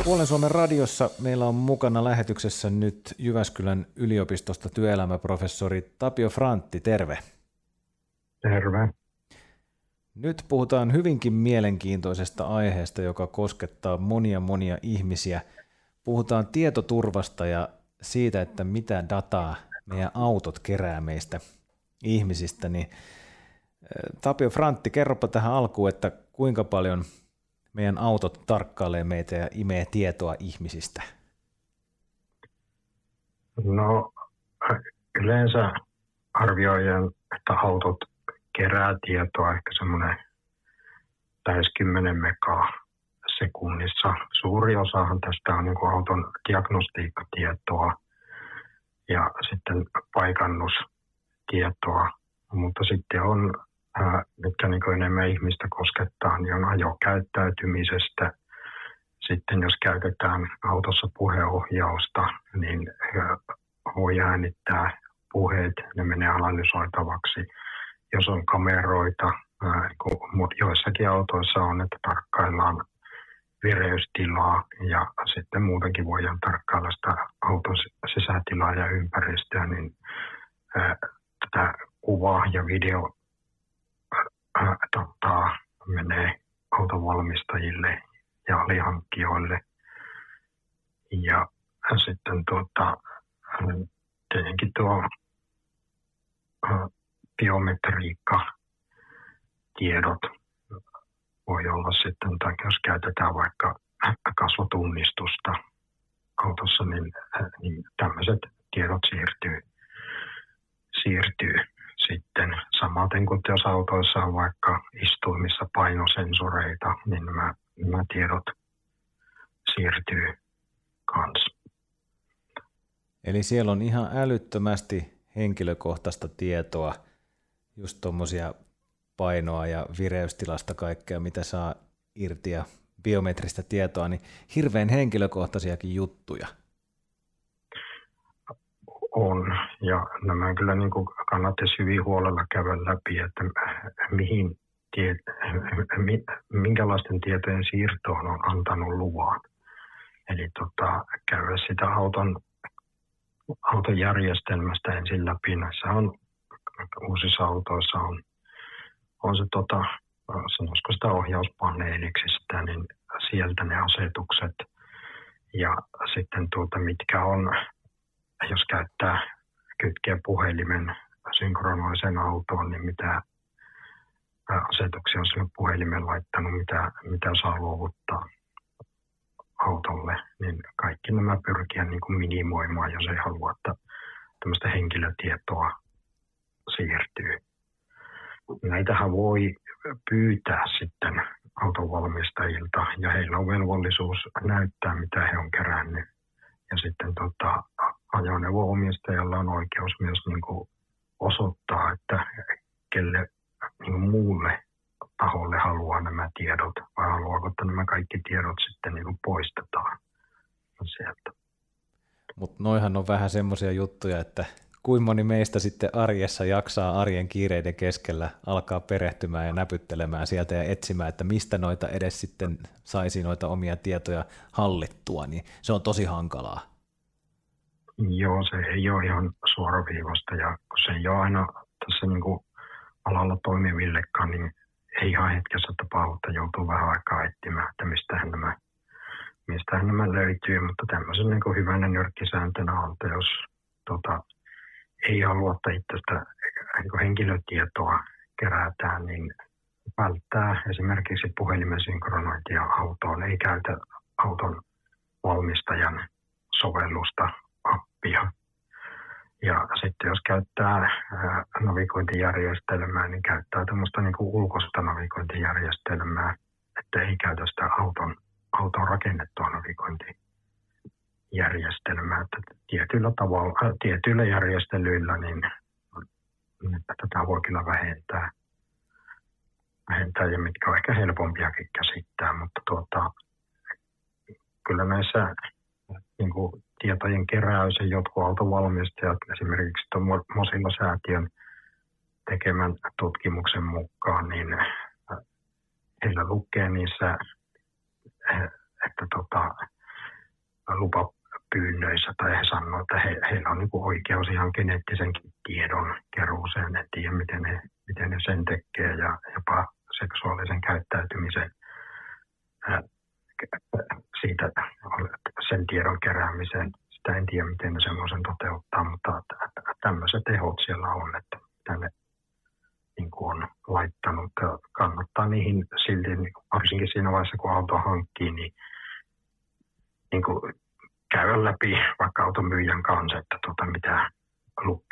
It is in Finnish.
Puolen Suomen radiossa meillä on mukana lähetyksessä nyt Jyväskylän yliopistosta työelämäprofessori Tapio Frantti, terve. Terve. Nyt puhutaan hyvinkin mielenkiintoisesta aiheesta, joka koskettaa monia ihmisiä. Puhutaan tietoturvasta ja siitä, että mitä dataa meidän autot kerää meistä ihmisistä. Niin, Tapio Frantti, kerropa tähän alkuun, että kuinka paljon meidän autot tarkkailee meitä ja imee tietoa ihmisistä? No yleensä arvioidaan, että autot kerää tietoa ehkä semmoinen lähes 10 megaa sekunnissa. Suuri osahan tästä on niin kuin auton diagnostiikkatietoa ja sitten paikannustietoa, mutta sitten on mitkä niin enemmän ihmistä koskettaa, niin on ajokäyttäytymisestä. Sitten jos käytetään autossa puheohjausta, niin voi äänittää puheet, ne menee analysoitavaksi. Jos on kameroita, joissakin autoissa on, että tarkkaillaan vireystilaa ja sitten muutenkin voidaan tarkkailla sitä auton sisätilaa ja ympäristöä, niin tätä kuvaa ja video menee autonvalmistajille ja alihankkijoille. Ja sitten tietenkin tuo biometriikkatiedot voi olla sitten, tai jos käytetään vaikka kasvotunnistusta autossa, niin tämmöiset tiedot siirtyy sitten. Samaten kuin jos autoissa on vaikka istuimissa painosensoreita, niin nämä tiedot siirtyy kanssa. Eli siellä on ihan älyttömästi henkilökohtaista tietoa, just tuommoisia painoa ja vireystilasta kaikkea, mitä saa irti ja biometristä tietoa, niin hirveän henkilökohtaisiakin juttuja. On, ja nämä kyllä niin kuin kannattaisi hyvin huolella käydä läpi, että minkälaisten tietojen siirtoon on antanut luvan. Eli käydä sitä auton järjestelmästä ensin läpi. Näissä on uusissa autoissa on se sanoisiko sitä ohjauspaneeliksi sitä, niin sieltä ne asetukset ja sitten mitkä on, jos kytkee puhelimen synkronoiseen autoon, niin mitä asetuksia on sille puhelimen laittanut, mitä saa luovuttaa autolle, niin kaikki nämä pyrkiä niin kuin minimoimaan, jos ei halua, että tämmöistä henkilötietoa siirtyy. Näitähän voi pyytää sitten autonvalmistajilta ja heillä on velvollisuus näyttää, mitä he on kerännyt. Ja sitten ajoneuvo-omistajalla on oikeus myös niin kuin osoittaa, että kelle niin kuin muulle taholle haluaa nämä tiedot, vai haluaako, että nämä kaikki tiedot sitten niin kuin poistetaan sieltä. Mutta noihan on vähän semmoisia juttuja, että kuinka moni meistä sitten arjessa jaksaa arjen kiireiden keskellä alkaa perehtymään ja näpyttelemään sieltä ja etsimään, että mistä noita edes sitten saisi noita omia tietoja hallittua, niin se on tosi hankalaa. Joo, se ei ole ihan suoraviivasta ja kun se ei ole aina tässä niin kuin alalla toimivillekaan, niin ei ihan hetkessä tapahdu, että joutuu vähän aikaa etsimään, että mistähän nämä löytyy, mutta tämmöisen niin kuin hyvänä nyrkkisääntönä on, että jos ei halua, että itsestä niin henkilötietoa kerätään, niin välttää esimerkiksi puhelimen synkronointia autoon, ei käytä auton valmistajan sovellusta, appia. Ja sitten jos käyttää navigointijärjestelmää, niin käyttää tämmöistä niin kuin ulkoista navigointijärjestelmää, että ei käytä sitä auton rakennettua navigointijärjestelmää. Että tietyillä järjestelyillä niin tätä voi kyllä vähentää ja mitkä on ehkä helpompiakin käsittää, mutta kyllä näissä niin kuin tietojen keräys ja jotkut autovalmistajat, esimerkiksi tuon Mozilla-säätiön tekemän tutkimuksen mukaan, niin heillä lukee niissä, että lupapyynnöissä, tai he sanoo, että heillä on niin kuin oikeus ihan geneettisenkin tiedon keruuseen. En tiedä, miten ne sen tekee, ja jopa seksuaalisen käyttäytymisen siitä sen tiedon keräämiseen. Sitä en tiedä, miten ne semmoisen toteuttaa, mutta tämmöiset tehot siellä on, että tänne niin kuin on laittanut. Kannattaa niihin silti, varsinkin siinä vaiheessa, kun auto hankkii, niin kuin käydä läpi vaikka auton myyjän kanssa, että mitä